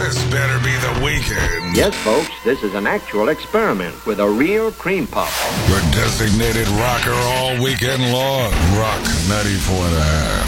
This better be the weekend. Yes, folks, this is an actual experiment with a real cream puff. Your designated rocker all weekend long. Rock 94.5.